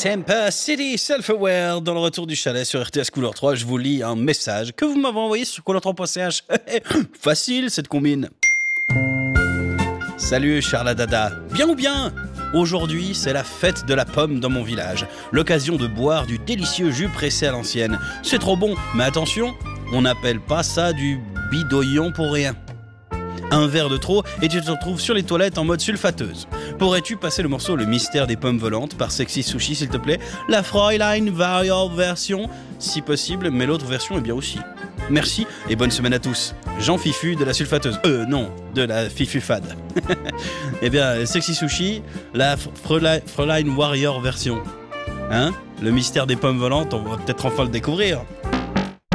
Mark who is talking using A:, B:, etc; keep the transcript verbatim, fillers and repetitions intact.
A: Temper City Self-Aware dans le retour du chalet sur R T S Couleur trois. Je vous lis un message que vous m'avez envoyé sur couleur trois point c h. Facile cette combine. Salut Charles Dada. Bien ou bien? Aujourd'hui, c'est la fête de la pomme dans mon village. L'occasion de boire du délicieux jus pressé à l'ancienne. C'est trop bon, mais attention, on n'appelle pas ça du bidoyon pour rien. Un verre de trop et tu te retrouves sur les toilettes en mode sulfateuse. Pourrais-tu passer le morceau Le Mystère des Pommes Volantes par Sexy Sushi s'il te plaît? La Fräulein Warrior version, si possible, mais l'autre version est bien aussi. Merci et bonne semaine à tous. Jean Fifu de la sulfateuse. Euh non, de la Fifu fade. Eh bien, Sexy Sushi, la Fräulein Warrior version. Hein? Le Mystère des Pommes Volantes, on va peut-être enfin le découvrir.